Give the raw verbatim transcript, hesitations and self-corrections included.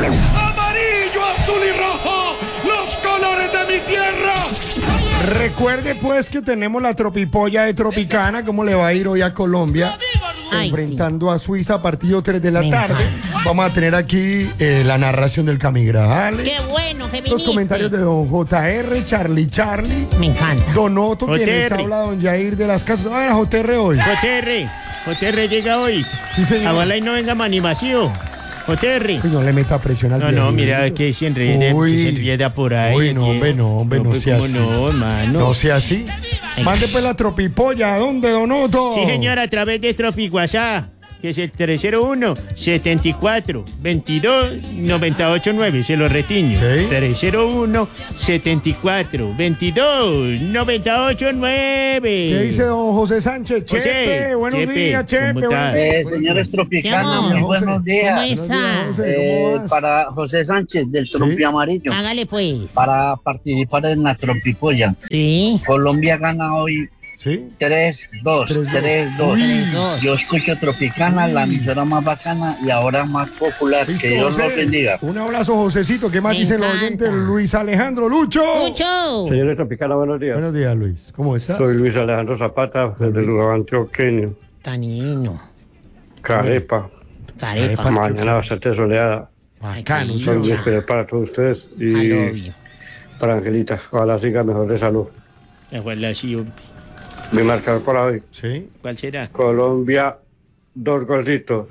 Amarillo, azul y rojo, los colores de mi tierra. Recuerde pues que tenemos la tropipolla de Tropicana. ¿Cómo le va a ir hoy a Colombia? Ay, Enfrentando a Suiza, partido tres de la Me tarde. encanta. Vamos a tener aquí eh, la narración del Camigrajales. Qué bueno que Los viniste. comentarios de don J R, Charlie Charlie, Me encanta. Don Otto, quien les J R. habla, don Jair de las Casas. A ver, J R hoy. J R, J R llega hoy. Sí, señor. Ojalá y no venga animación. J R. Uy, no le meta presión al No, no, viejito. mira que se enrede, Uy. que se enreda por ahí. Uy, no, que- hombre, no, hombre, no pues, sea ¿cómo así. no, hermano? No sea así. Mande pues la tropipolla. ¿A dónde, Don Otto? Sí, señora, a través de Tropic WhatsApp, que es el tres cero uno, setenta y cuatro, veintidós, noventa y ocho nueve. Se lo retiño. Sí. tres cero uno, setenta y cuatro, veintidós, noventa y ocho nueve. ¿Qué dice don José Sánchez? José, Chepe, buenos Chepe, días, Chepe. ¿cómo buenos estás? días. Eh, señores tropicanos, ¿Qué muy amor? buenos ¿Cómo días. Buenos días, está? José, Eh, ¿cómo vas? para José Sánchez del Trompi Amarillo, Hágale pues. para participar en la Trompipolla. Sí. Colombia gana hoy ¿Sí? tres dos. tres dos. tres dos. Tres, dos. Yo escucho Tropicana, la emisora más bacana y ahora más popular. Listo, Que Dios José. los bendiga. Un abrazo, Josecito. ¿Qué más Me dicen los encanta. oyentes? Luis Alejandro Lucho. Mucho. Señores Tropicana, buenos días. Buenos días, Luis. ¿Cómo estás? Soy Luis Alejandro Zapata, desde el lugar antioqueño. Tanino. Carepa. Carepa. Carepa. Mañana bastante soleada. Bacano, Ay, sí, Soy qué muy hombre. especial para todos ustedes I y love you. para Angelita. Ojalá siga mejor de salud. Ojalá sí, hombre. Mi marcador para hoy. Sí. ¿Cuál será? Colombia, dos golcitos.